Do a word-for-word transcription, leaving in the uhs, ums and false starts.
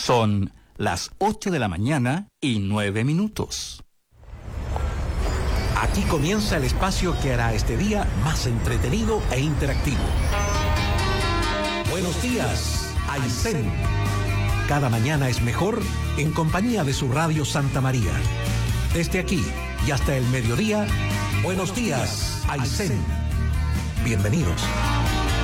Son las ocho de la mañana y nueve minutos. Aquí comienza el espacio que hará este día más entretenido e interactivo. Buenos días, Aysén. Cada mañana es mejor en compañía de su radio Santa María. Desde aquí y hasta el mediodía, buenos días, Aysén. Bienvenidos.